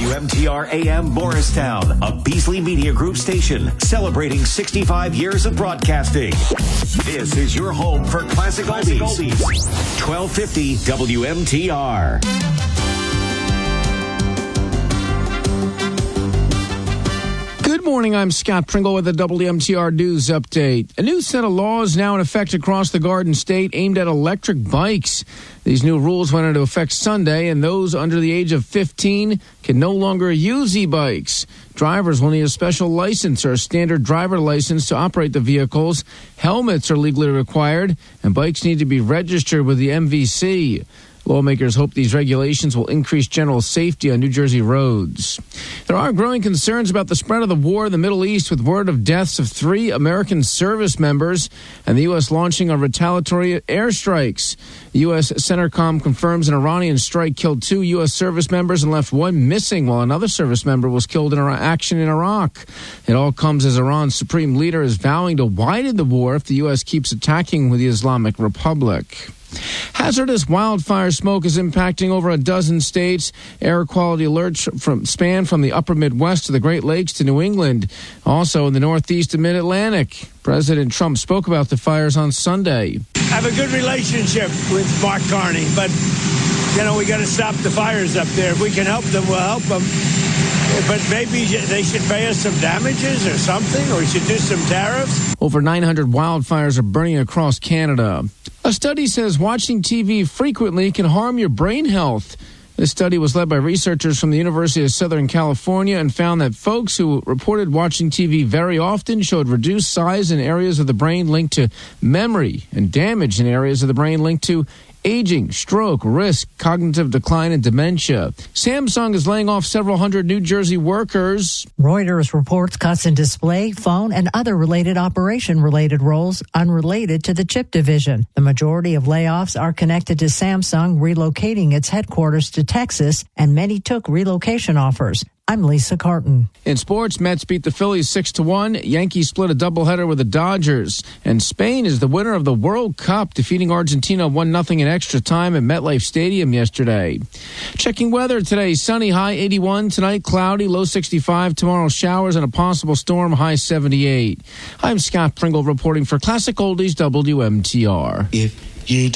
WMTR AM Morristown, a Beasley Media Group station celebrating 65 years of broadcasting. This is your home for Classic Oldies. 1250 WMTR. Good morning, I'm Scott Pringle with the WMTR News Update. A new set of laws now in effect across the Garden State aimed at electric bikes. These new rules went into effect Sunday, and those under the age of 15 can no longer use e-bikes. Drivers will need a special license or a standard driver license to operate the vehicles. Helmets are legally required, and bikes need to be registered with the MVC. Lawmakers hope these regulations will increase general safety on New Jersey roads. There are growing concerns about the spread of the war in the Middle East, with word of deaths of 3 American service members and the U.S. launching on retaliatory airstrikes. The U.S. CENTCOM confirms an Iranian strike killed 2 U.S. service members and left 1 missing, while another service member was killed in action in Iraq. It all comes as Iran's supreme leader is vowing to widen the war if the U.S. keeps attacking with the Islamic Republic. Hazardous wildfire smoke is impacting over a dozen states. Air quality alerts span from the upper Midwest to the Great Lakes to New England. Also in the Northeast and Mid-Atlantic. President Trump spoke about the fires on Sunday. I have a good relationship with Mark Carney, but, we got to stop the fires up there. If we can help them, we'll help them. But maybe they should pay us some damages or something, or we should do some tariffs. Over 900 wildfires are burning across Canada. A study says watching TV frequently can harm your brain health. This study was led by researchers from the University of Southern California and found that folks who reported watching TV very often showed reduced size in areas of the brain linked to memory and damage in areas of the brain linked to aging, stroke, risk, cognitive decline, and dementia. Samsung is laying off several hundred New Jersey workers. Reuters reports cuts in display, phone, and other related operation-related roles unrelated to the chip division. The majority of layoffs are connected to Samsung relocating its headquarters to Texas, and many took relocation offers. I'm Lisa Carton. In sports, Mets beat the Phillies 6-1. Yankees split a doubleheader with the Dodgers. And Spain is the winner of the World Cup, defeating Argentina 1-0 in extra time at MetLife Stadium yesterday. Checking weather today, sunny, high 81. Tonight, cloudy, low 65. Tomorrow, showers and a possible storm, high 78. I'm Scott Pringle reporting for Classic Oldies WMTR. If you